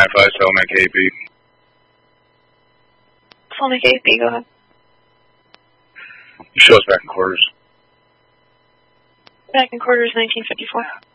95, Selmac AB. Selmac AB, go ahead. Show us back in quarters. Back in quarters, 1954.